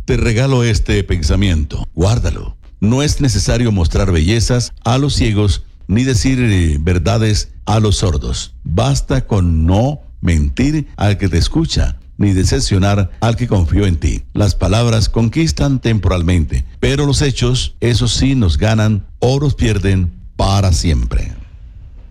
te regalo este pensamiento. Guárdalo. No es necesario mostrar bellezas a los ciegos ni decir verdades a los sordos. Basta con no mentir al que te escucha, ni decepcionar al que confió en ti. Las palabras conquistan temporalmente, pero los hechos, esos sí nos ganan o nos pierden para siempre.